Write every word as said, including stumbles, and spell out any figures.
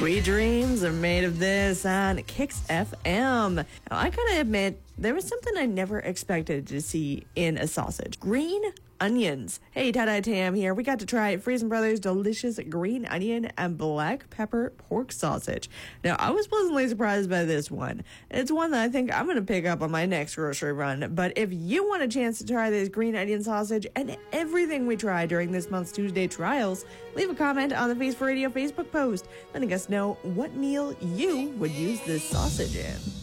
Sweet dreams are made of this on Kicks F M. Now, I gotta admit, there was something I never expected to see in a sausage. Green onions. Hey, Tie-Dye Tam here. We got to try Freson Brothers' delicious green onion and black pepper pork sausage. Now, I was pleasantly surprised by this one. It's one that I think I'm going to pick up on my next grocery run. But if you want a chance to try this green onion sausage and everything we try during this month's Tuesday trials, leave a comment on the Face for Radio Facebook post, letting us know what meal you would use this sausage in.